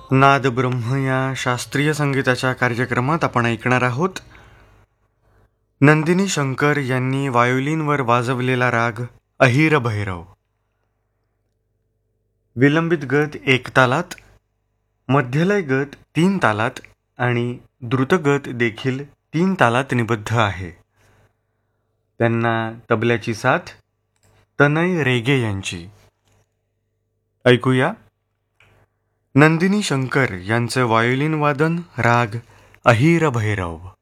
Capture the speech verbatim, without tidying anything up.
नाद ब्रह्म या शास्त्रीय संगीताच्या कार्यक्रमात आपण ऐकणार आहोत नंदिनी शंकर यांनी वायोलिनवर वाजवलेला राग अहिर भैरव. विलंबित गत एक तालात, मध्यलय गत तीन तालात आणि द्रुतगत देखील तीन तालात निबद्ध आहे. त्यांना तबल्याची साथ तनय रेगे यांची. ऐकूया नंदिनी शंकर यांचं वायोलिन वादन राग अहिर भैरव.